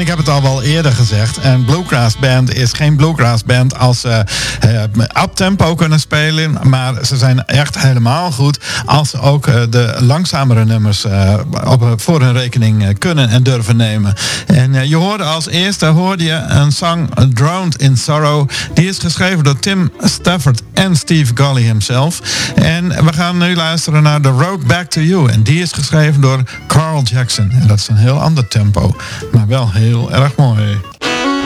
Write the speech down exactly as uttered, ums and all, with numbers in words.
ik heb het al wel eerder gezegd. Een bluegrass band is geen bluegrass band als ze uh, up-tempo kunnen spelen. Maar ze zijn echt helemaal goed als ze ook uh, de langzamere nummers uh, op, voor hun rekening uh, kunnen en durven nemen. En uh, je hoorde als eerste hoorde je een song Drowned in Sorrow. Die is geschreven door Tim Stafford en Steve Golly himself. En we gaan nu luisteren naar The Road Back to You. En die is geschreven door Carl Jackson. En dat is een heel ander tempo, maar wel heel erg mooi.